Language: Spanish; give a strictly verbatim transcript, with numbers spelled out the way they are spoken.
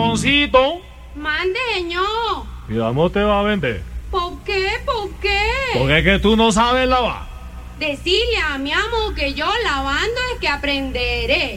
patroncito. Mande, señor. ¿Y cómo te va a vender? ¿Por qué? ¿Por qué? Porque es que tú no sabes lavar. Decirle a mi amo que yo lavando es que aprenderé.